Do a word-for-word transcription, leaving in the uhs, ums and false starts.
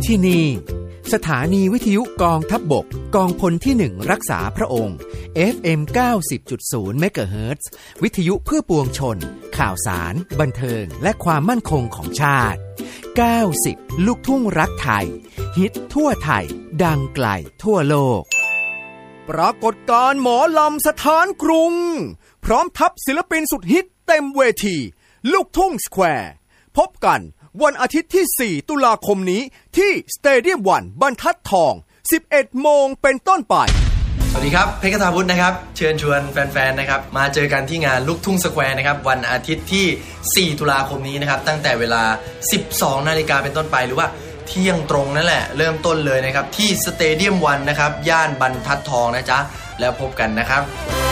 ที่นี่สถานีวิทยุกองทัพบกกองพลที่หนึ่งรักษาพระองค์ เอฟ เอ็ม เก้าสิบจุดศูนย์ เมกะเฮิรตซ์ วิทยุเพื่อปวงชนข่าวสารบันเทิงและความมั่นคงของชาติเก้าสิบลูกทุ่งรักไทยฮิตทั่วไทยดังไกลทั่วโลกปรากฏการณ์หมอลำสถานกรุงพร้อมทัพศิลปินสุดฮิตเต็มเวทีลูกทุ่งสแควร์พบกันวันอาทิตย์ที่สี่ตุลาคมนี้ที่สเตเดียมวันบรรทัดทอง สิบเอ็ดโมงเป็นต้นไปสวัสดีครับเพชรกทาวุฒินะครับเชิญชวนแฟนๆนะครับมาเจอกันที่งานลูกทุ่งสแควร์นะครับวันอาทิตย์ที่สี่ตุลาคมนี้นะครับตั้งแต่เวลา สิบสองนาฬิกาเป็นต้นไปหรือว่าเที่ยงตรงนั่นแหละเริ่มต้นเลยนะครับที่สเตเดียมวันนะครับย่านบรรทัดทองนะจ๊ะแล้วพบกันนะครับ